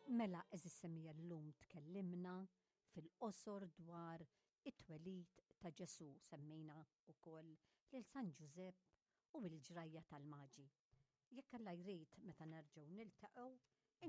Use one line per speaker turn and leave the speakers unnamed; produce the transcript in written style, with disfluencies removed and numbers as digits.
Mela eżis semmija l-lum tkellimna fil-qosor dwar it-twelid ta' Ġesu semmejna ukoll lil San Giusepp u l-ġrajja tal-Maġi. Jekk Alla jrid meta nerġgħu niltaqgħu